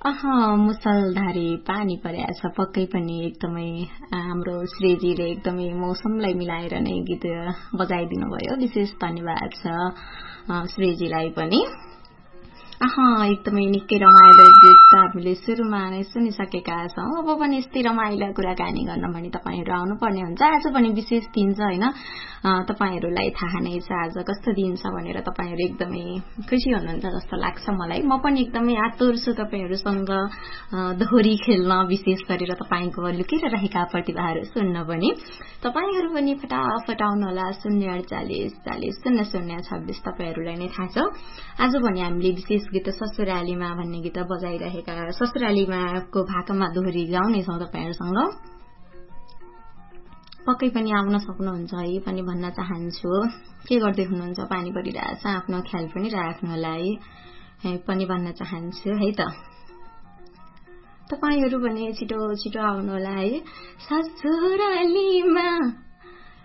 मुसलधारे पानी परेछ पक्कै पनि एकदमै हाम्रो श्रेजीले एकदमै मौसमलाई मिलाएर नै गीत बजाइदिनु भयो। विशेष धन्यवाद छ श्रेजीलाई पनि। एकदमै निकै रमाइलो गीत हामीले सुरुमा नै सुनिसकेका छौं। अब पनि यस्तै रमाइलो कुराकानी गर्न भने तपाईहरु आउनुपर्ने हुन्छ। आज पनि विशेष दिन छ हैन, तपाईहरुलाई थाहा नै छ आज कस्तो दिन छ भनेर तपाईहरु एकदमै खुसी हुनुहुन्छ जस्तो लाग्छ मलाई। म पनि एकदमै आतुर छु तपाईहरुसँग दोहोरी खेल्न, विशेष गरेर तपाईको लुकेर रहेका प्रतिभाहरु सुन्न पनि। तपाईहरु पनि फटाफट आउनु होला 048 40 00 26 तपाईहरुलाई नै थाहा छ। आज पनि हामीले विशेष गीत ससुरालीमा भन्ने गीत बजाइरहेका, ससुरालीमाको भाकामा दोहोरी गाउने छौं तपाईहरुसँग। पक्कै पनि आउन सक्नुहुन्छ है पनि भन्न चाहन्छु। के गर्दै हुनुहुन्छ, पानी परिरहेछ, आफ्नो ख्याल पनि राख्नु होला है पनि भन्न चाहन्छु है त। तपाईहरु भने छिटो छिटो आउनु होला है। ससुरालीमा